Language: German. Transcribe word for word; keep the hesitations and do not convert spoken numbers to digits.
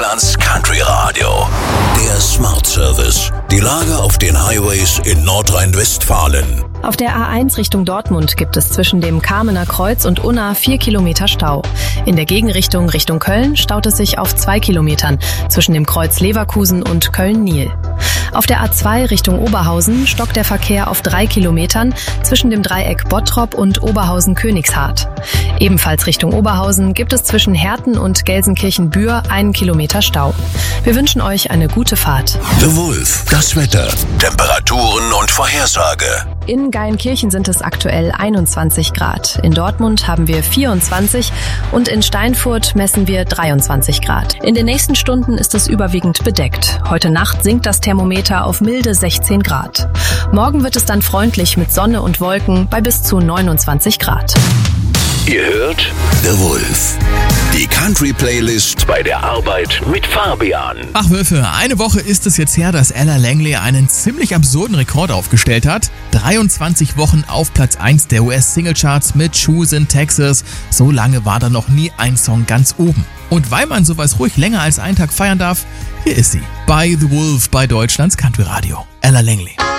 Deutschlands Country Radio. Der Smart Service. Die Lage auf den Highways in Nordrhein-Westfalen. Auf der A eins Richtung Dortmund gibt es zwischen dem Kamener Kreuz und Unna vier Kilometer Stau. In der Gegenrichtung Richtung Köln staut es sich auf zwei Kilometern zwischen dem Kreuz Leverkusen und Köln-Niel. Auf der A zwei Richtung Oberhausen stockt der Verkehr auf drei Kilometern zwischen dem Dreieck Bottrop und Oberhausen-Königshardt. Ebenfalls Richtung Oberhausen gibt es zwischen Herten und Gelsenkirchen-Bühr einen Kilometer Stau. Wir wünschen euch eine gute Fahrt. The Wolf, das Wetter, Temperaturen und Vorhersage. In Geilenkirchen sind es aktuell einundzwanzig Grad. In Dortmund haben wir vierundzwanzig und in Steinfurt messen wir dreiundzwanzig Grad. In den nächsten Stunden ist es überwiegend bedeckt. Heute Nacht sinkt das Thermometer auf milde sechzehn Grad. Morgen wird es dann freundlich mit Sonne und Wolken bei bis zu neunundzwanzig Grad. Ihr hört The Wolf. Die Country-Playlist bei der Arbeit mit Fabian. Ach Wölfe, eine Woche ist es jetzt her, dass Ella Langley einen ziemlich absurden Rekord aufgestellt hat. dreiundzwanzig Wochen auf Platz eins der U S-Singlecharts mit Shoes in Texas. So lange war da noch nie ein Song ganz oben. Und weil man sowas ruhig länger als einen Tag feiern darf, hier ist sie. Bei The Wolf bei Deutschlands Country Radio. Ella Langley.